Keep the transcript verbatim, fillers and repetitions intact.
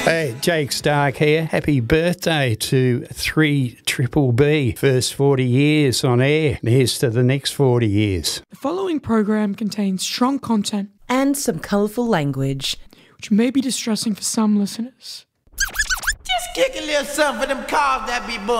Hey, Jake Stark here. Happy birthday to three Triple B. First forty years on air. And here's to the next forty years. The following program contains strong content and some colourful language, which may be distressing for some listeners. Just kick a little something for them cars that be bumping.